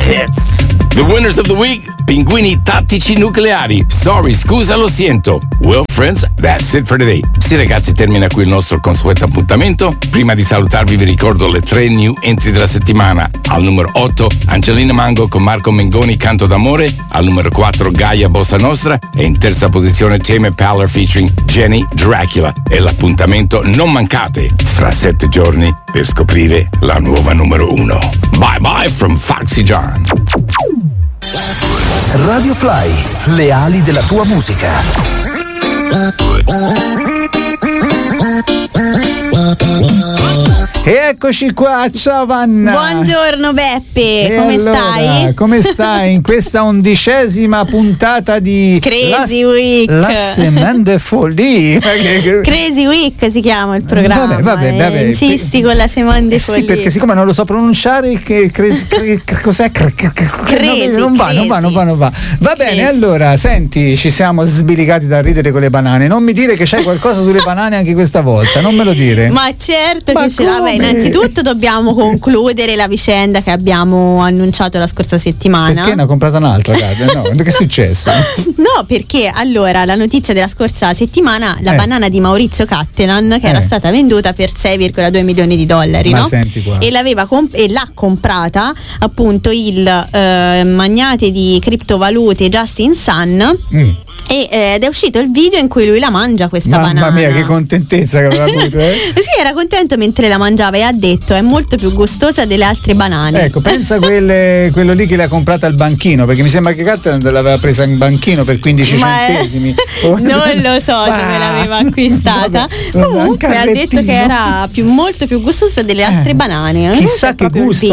hits. The winners of the week, Pinguini Tattici Nucleari. Sorry, scusa, lo siento. Well, friends, that's it for today. Sì, ragazzi, termina qui il nostro consueto appuntamento. Prima di salutarvi vi ricordo le 3 new entry della settimana. Al numero 8, Angelina Mango con Marco Mengoni, Canto d'amore. Al numero 4, Gaia Bossa Nostra. E in terza posizione, Tame Impala featuring Jenny Dracula. E l'appuntamento non mancate fra 7 giorni per scoprire la nuova numero 1. Bye bye from Foxy John. Radio Fly, le ali della tua musica. E eccoci qua, ciao Vanna. Buongiorno Beppe, e come allora, stai? Come stai in questa 11ª puntata di Crazy Week? La Semaine de Folie. Crazy Week si chiama il programma. Vabbè. Insisti con la Semaine de Folie. Sì, perché siccome non lo so pronunciare, cos'è? Non va. Va bene, allora, senti, ci siamo sbilicati da ridere con le banane. Non mi dire che c'hai qualcosa sulle banane anche questa volta, non me lo dire. Ma certo che ce l'ha. Innanzitutto dobbiamo concludere la vicenda che abbiamo annunciato la scorsa settimana. Perché ne ha comprata un'altra, No, che è successo? No, perché allora la notizia della scorsa settimana, la banana di Maurizio Cattelan, che era stata venduta per $6,2 milioni, Ma no? senti qua. E l'ha comprata appunto il magnate di criptovalute Justin Sun. Ed è uscito il video in cui lui la mangia questa banana. Mamma mia, che contentezza che aveva avuto, Sì, era contento mentre la mangiava e ha detto è molto più gustosa delle altre banane. Ecco, pensa quello lì che l'ha comprata al banchino, perché mi sembra che Cattelan l'aveva presa in banchino per 15 centesimi. Non lo so dove l'aveva acquistata. Comunque ha detto che era molto più gustosa delle altre banane. Chissà che gusto,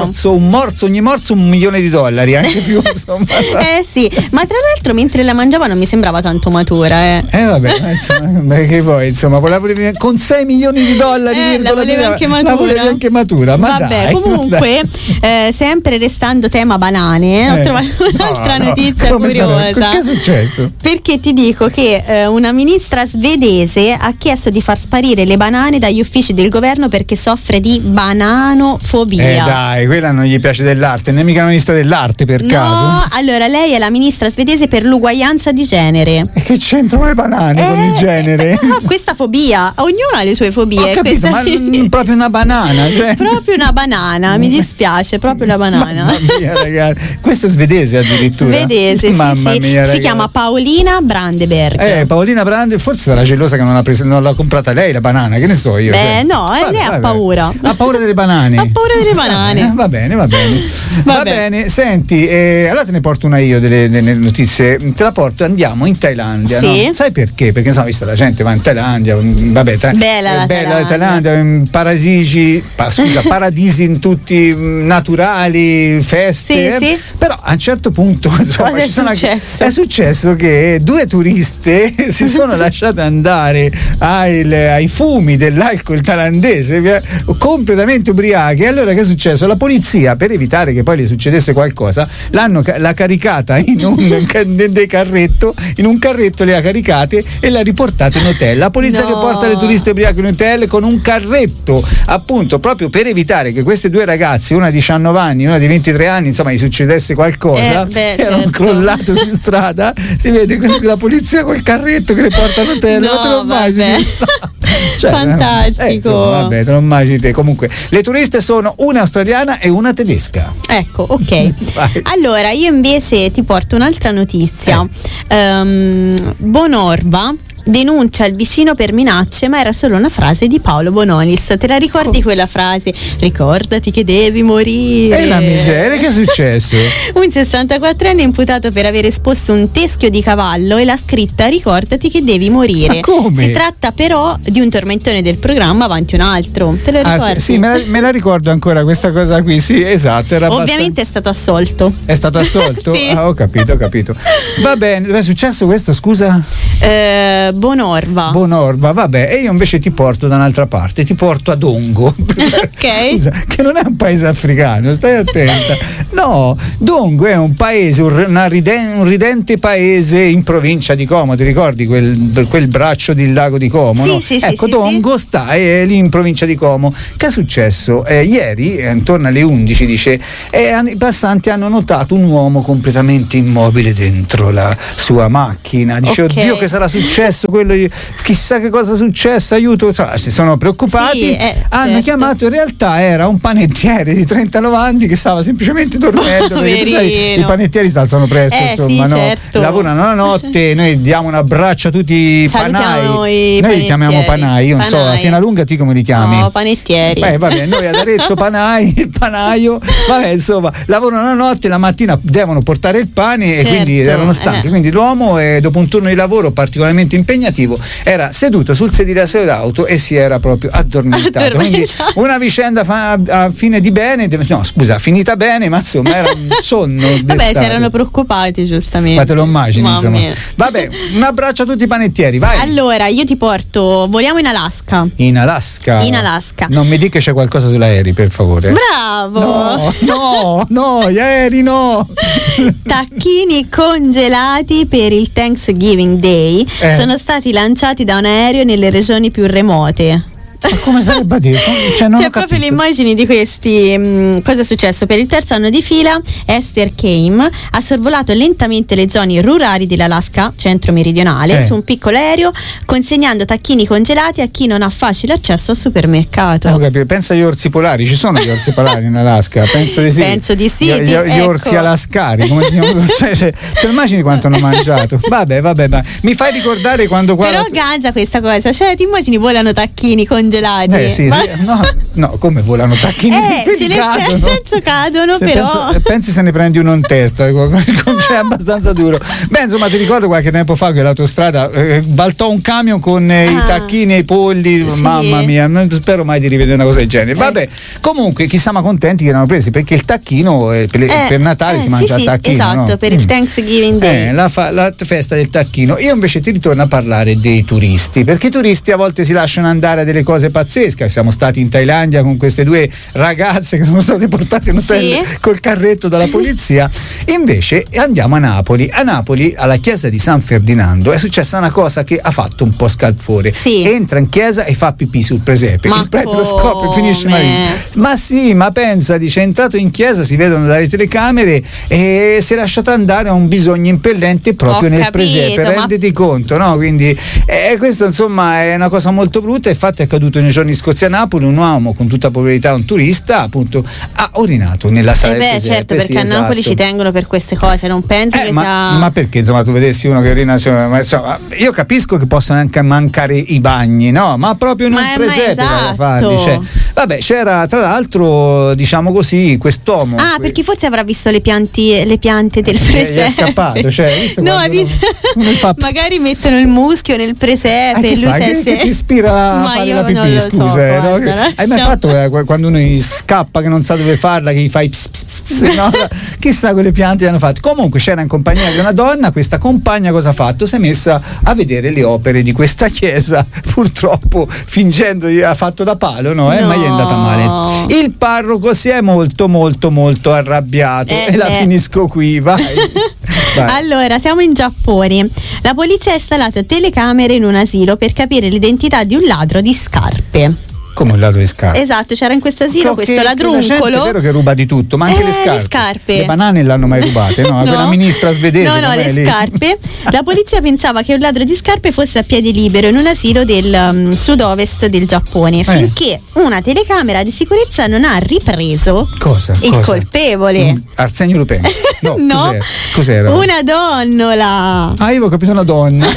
un morso, ogni morso $1 milione, anche più insomma. Sì, ma tra l'altro mentre la mangiava non mi sembrava tanto matura. Vabbè, insomma, perché poi insomma con $6 milioni, la volevo anche matura. Ma vabbè, dai, comunque sempre restando tema banane, ho trovato un'altra notizia curiosa. Che è successo? Perché ti dico che una ministra svedese ha chiesto di far sparire le banane dagli uffici del governo perché soffre di bananofobia. Dai, quella non gli piace dell'arte, non è mica una ministra dell'arte per caso? No, allora lei è la ministra svedese per l'uguaglianza di genere. E che c'entrano le banane con il genere? Questa fobia, ognuno ha le sue fobie. Ho capito, ma proprio una banana, cioè. Proprio una banana, mi dispiace, proprio la banana. Mamma mia, ragazzi, questa è svedese addirittura. Svedese, mamma sì, mia, si chiama Paolina Brandeberg. Paolina Brandeberg, forse sarà gelosa che non l'ha comprata lei la banana, che ne so io. Lei ha paura. Ha paura delle banane. Ha paura delle banane. Va bene. Va bene, senti, allora te ne porto una io delle notizie, te la porto, andiamo in Thailandia, sì. No? Sai perché? Perché insomma, visto la gente va in Thailandia, vabbè, bella la Thailandia, paradisi in tutti naturali, feste, sì. Però a un certo punto insomma, è successo che 2 turiste si sono lasciate andare ai fumi dell'alcol thailandese completamente ubriache. E allora che è successo? La polizia, per evitare che poi le succedesse qualcosa, l'ha caricata in un carretto le ha caricate e l'ha riportata in hotel. La polizia che porta le turiste ubriache in hotel con un carretto, appunto, proprio per evitare che queste 2 ragazze, una di 19 anni e una di 23 anni, insomma, gli succedesse qualcosa, erano crollate su strada. Si vede la polizia col carretto che le porta in hotel. Ma te lo immagini? Cioè, fantastico. Insomma, vabbè, te lo immagini te. Comunque, le turiste sono una australiana e una tedesca. Ecco, ok. Allora, io invece ti porto un'altra notizia. Bonorva denuncia il vicino per minacce, ma era solo una frase di Paolo Bonolis. Te la ricordi quella frase? Ricordati che devi morire. E la miseria, che è successo? Un 64enne imputato per aver esposto un teschio di cavallo e l'ha scritta ricordati che devi morire. Ma come? Si tratta però di un tormentone del programma Avanti un altro. Te lo ricordi? Sì, me la ricordo ancora questa cosa qui, sì, esatto. Era ovviamente è stato assolto. È stato assolto? Sì. Ho capito. Va bene, dove è successo questo, scusa? Bonorva. Bonorva, vabbè, e io invece ti porto da un'altra parte, ti porto a Dongo. Ok. Scusa, che non è un paese africano, stai attenta. No, Dongo è un paese, un ridente paese in provincia di Como, ti ricordi quel braccio del lago di Como? Sì, no? sì, ecco, sì, Dongo sta lì in provincia di Como. Che è successo? Ieri, intorno alle 11, dice, i passanti hanno notato un uomo completamente immobile dentro la sua macchina. Dice, Ok. oddio, che sarà successo? Chissà che cosa è successo, aiuto. Si sono preoccupati, Sì, hanno certo. chiamato, in realtà era un panettiere di 39 anni che stava semplicemente dormendo, perché tu sai, Poverino. i panettieri si alzano presto, insomma, sì, no? certo. Lavorano la notte, noi diamo un abbraccio a tutti i Salutiamo panai, i noi li chiamiamo panettieri. panai, io non so, a Panai. Siena Lunga tu come li chiami? No, panettieri. Vabbè, noi ad Arezzo panai, il panaio, vabbè, insomma, lavorano la notte, la mattina devono portare il pane, Certo, e quindi erano stanchi, quindi l'uomo dopo un turno di lavoro particolarmente impegnativo era seduto sul sedile d'auto e si era proprio addormentato. Quindi una vicenda a fine di bene, no scusa, finita bene, ma insomma era un sonno Vabbè, d'estate. si erano preoccupati, giustamente. Ma te lo immagini, Mamma insomma. mia. Vabbè, un abbraccio a tutti i panettieri, vai. Allora, io ti porto, voliamo in Alaska. In Alaska. In Alaska. Non mi dica che c'è qualcosa sull'aereo, per favore. Bravo! No, ieri no. Tacchini congelati per il Thanksgiving Day sono stati lanciati da un aereo nelle regioni più remote. Ma come sarebbe a dire? Cioè, non C'è ho proprio capito. le immagini di questi. Cosa è successo? Per il terzo anno di fila Esther Keim ha sorvolato lentamente le zone rurali dell'Alaska centro-meridionale su un piccolo aereo, consegnando tacchini congelati a chi non ha facile accesso al supermercato. Ho capito. Pensa agli orsi polari, ci sono gli orsi polari in Alaska? Penso di sì. Penso di sì, Gli ecco. orsi alascari, come si chiamano? Te lo immagini quanto hanno mangiato? Vabbè, mi fai ricordare quando qua. Però ganza questa cosa, cioè ti immagini volano tacchini congelati? Sì, no, come volano tacchini? Ce nel senso cadono, Se però. pensi se ne prendi uno in testa, c'è abbastanza duro. Beh, insomma, ti ricordo qualche tempo fa che l'autostrada baltò un camion con i tacchini e i polli, sì. mamma mia, non spero mai di rivedere una cosa del genere. Vabbè, comunque chissà, ma contenti che erano presi, perché il tacchino per Natale si mangia il tacchino. Esatto, no? per il Thanksgiving Day. La festa del tacchino. Io invece ti ritorno a parlare dei turisti, perché i turisti a volte si lasciano andare a delle cose pazzesche. Siamo stati in Thailandia con queste due ragazze che sono state portate in hotel col carretto dalla polizia. Invece andiamo a Napoli. A Napoli, alla chiesa di San Ferdinando, è successa una cosa che ha fatto un po' scalpore. Entra in chiesa e fa pipì sul presepe. Il prete lo scopre e finisce malissimo. Ma sì, ma pensa, dice, è entrato in chiesa, si vedono dalle telecamere e si è lasciato andare a un bisogno impellente proprio nel presepe. Renditi conto, no? Quindi questo insomma è una cosa molto brutta. Infatti è accaduto nei giorni scorsi a Napoli. Un uomo, con tutta probabilità un turista, appunto, ha orinato nella sala del presepe. Certo, perché a Napoli ci tengono per queste cose, non pensi che ma perché insomma tu vedessi uno che orina, insomma, io capisco che possono anche mancare i bagni, no? Ma proprio nel presepe da farli, cioè. Vabbè, c'era tra l'altro, diciamo così, quest'uomo. Perché forse avrà visto le piante del presepe. Gli è scappato, cioè, visto no, magari mettono il muschio nel presepe e lui che ti ispira a fare la pipì, scusa, no? Hai mai fatto quando uno scappa che non sa dove farla, che gli fai no? Chissà quelle piante hanno fatto. Comunque c'era in compagnia di una donna, questa compagna cosa ha fatto? Si è messa a vedere le opere di questa chiesa, purtroppo fingendo ha fatto da palo, no? Ma gli è andata male. Il parroco si è molto molto molto arrabbiato e la finisco qui, vai. Allora, siamo in Giappone. La polizia ha installato telecamere in un asilo per capire l'identità di un ladro di scarpe. Come un ladro di scarpe? Esatto, c'era in questo asilo questo ladruncolo. È vero che ruba di tutto, ma anche le scarpe. Le banane l'hanno mai rubate, no? Quella ministra svedese. No, le scarpe. La polizia pensava che un ladro di scarpe fosse a piede libero in un asilo del sud-ovest del Giappone, finché una telecamera di sicurezza non ha ripreso il colpevole. Arsenio Lupin. No, cos'era? Una donnola. Io avevo capito una donna.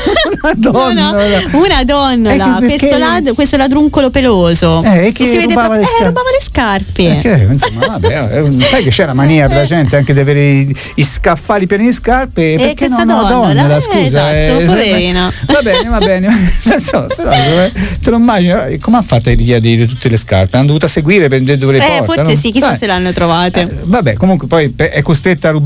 Una donnola. Questo ladruncolo peloso. Che si vede rubava le scarpe. Insomma, vabbè, sai che c'era mania per la gente anche di avere i scaffali pieni di scarpe, perché no, una donna, scusa, esatto, poverina. Va bene insomma, però te lo immagini come ha fatto a richiedere tutte le scarpe? Hanno dovuto seguire per dove le portano? Forse sì, chissà se l'hanno trovate. Vabbè, comunque poi è costretta a rubare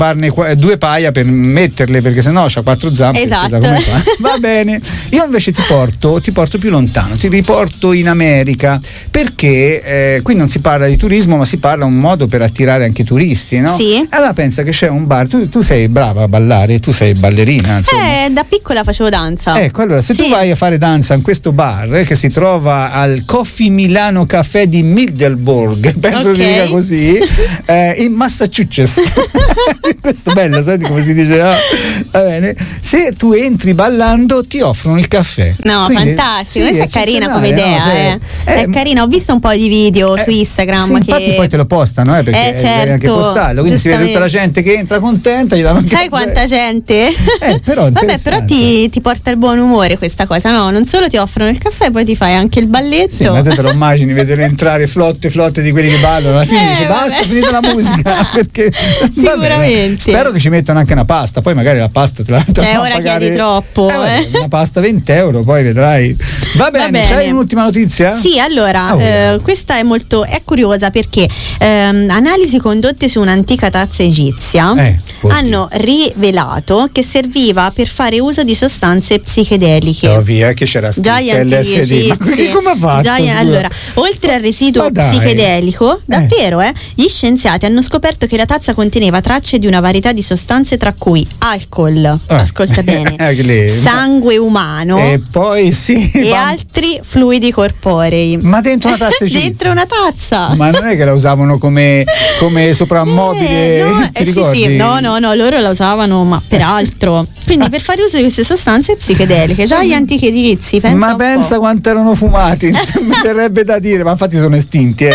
farne 2 paia per metterle, perché sennò c'ha 4 zampe. Esatto. Va bene. Io invece ti porto più lontano, ti riporto in America, perché qui non si parla di turismo, ma si parla un modo per attirare anche turisti, no? Sì. Allora pensa che c'è un bar, tu sei brava a ballare, tu sei ballerina, insomma. Da piccola facevo danza. Ecco, allora se tu vai a fare danza in questo bar che si trova al Coffee Milano Café di Middleburg, penso si dica così, in Massachusetts. Questo è bello, senti come si dice, no? Va bene. Se tu entri ballando ti offrono il caffè. No, quindi, fantastico, questa è carina come idea, no? È carina, ho visto un po' di video su Instagram. Sì, infatti poi te lo postano, perché certo, anche postarlo, quindi si vede tutta la gente che entra contenta, gli danno un Sai quanta gente? Però vabbè, però ti porta il buon umore questa cosa, no? Non solo ti offrono il caffè, poi ti fai anche il balletto. Sì, ma te lo immagini vedere entrare flotte di quelli che ballano, alla fine dice basta, finita la musica, perché sicuramente. Spero che ci mettano anche una pasta, poi magari la pasta te la ora pagare. Chiedi troppo. Una pasta 20 euro, poi vedrai. Va bene. C'hai un'ultima notizia? Sì, allora, questa è curiosa perché analisi condotte su un'antica tazza egizia hanno rivelato che serviva per fare uso di sostanze psichedeliche. Via, che c'era scritto LSD. Ma come ha fatto? Allora, oltre al residuo psichedelico, davvero, gli scienziati hanno scoperto che la tazza conteneva tracce di una varietà di sostanze, tra cui alcol, ascolta bene, sangue umano e poi altri fluidi corporei. Ma dentro una tazza egizia? Dentro una tazza. Ma non è che la usavano come soprammobile? Sì, no, loro la usavano, ma per altro. Quindi per fare uso di queste sostanze psichedeliche, già gli antichi egizi, pensa quanto erano fumati, mi verrebbe da dire, ma infatti sono estinti.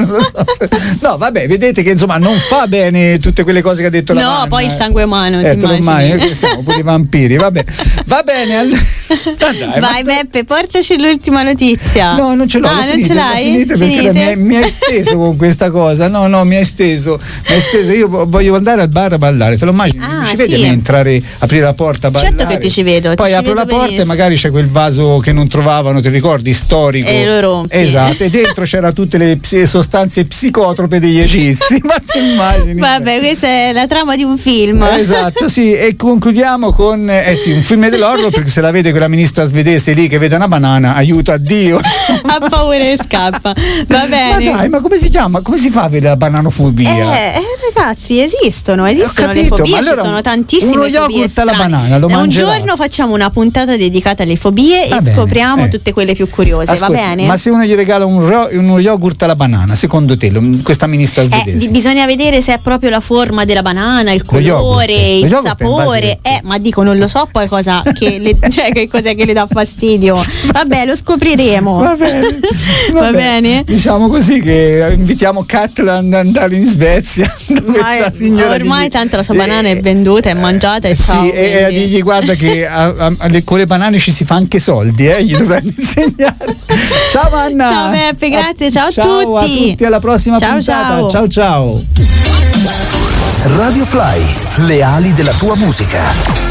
No, vabbè, vedete che insomma non fa bene tutte quelle cose che ha detto la Manna. No, poi il sangue umano, ti immagini? Che siamo pure i vampiri, vabbè. Va bene, vai Beppe, portaci l'ultima notizia. No, non ce l'ho. Non ce l'hai? Finite perché mi hai steso con questa cosa. No, mi hai steso. Io voglio andare al bar a ballare, te lo immagini? Ci vedi a me entrare, aprire la porta a ballare? Certo che ci vedo. Poi apro la porta e magari c'è quel vaso che non trovavano, ti ricordi? Storico. E lo rompi. Esatto, e dentro c'era tutte le sostanze psicotrope degli egizi. Ma ti immagini? Vabbè, questa è la trama di un film. Esatto, sì, e concludiamo con un film dell'horror, perché se la vede quella ministra svedese lì che vede una banana, aiuto a Dio. Ha paura e scappa. Va bene. Ma dai, ma come si chiama? Come si fa a vedere la bananofobia? Ragazzi, esistono le fobie, allora ci sono tantissime uno fobie yogurt alla banana, lo mangerà. Un giorno facciamo una puntata dedicata alle fobie e scopriamo tutte quelle più curiose. Ascolta, va bene? Ma se uno gli regala uno yogurt alla banana, secondo te questa ministra svedese? Bisogna vedere se è proprio la forma della banana, il colore, il sapore. Ma dico, non lo so poi cosa che cos'è che le dà fastidio. Vabbè, lo scopriremo. Va bene. Va bene? Diciamo così che invitiamo Katlan ad andare in Svezia. Ormai tanto la sua banana è venduta, è mangiata e ciao. E a dirgli guarda che con le banane ci si fa anche soldi, gli dovranno insegnare. Ciao Manna. Ciao Beppe, grazie, ciao a tutti. A tutti, alla prossima puntata. Ciao. Radio Fly, le ali della tua musica.